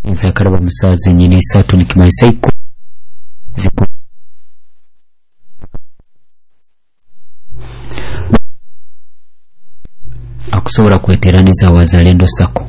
nzakaraba musazi nyini 3 nikimanyisa akusobola kweteraniza wazalendo sako